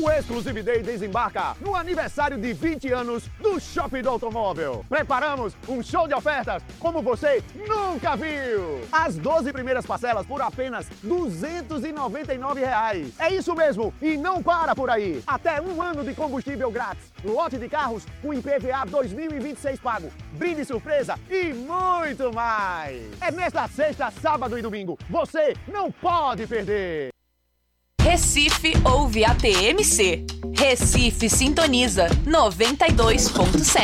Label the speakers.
Speaker 1: O Exclusive Day desembarca no aniversário de 20 anos do Shopping do Automóvel. Preparamos um show de ofertas como você nunca viu. As 12 primeiras parcelas por apenas R$ 299. É isso mesmo, e não para por aí. Até 1 ano de combustível grátis, lote de carros com IPVA 2026 pago, brinde surpresa e muito mais. É nesta sexta, sábado e domingo. Você não pode perder.
Speaker 2: Recife ouve ATMC. Recife sintoniza 92.7.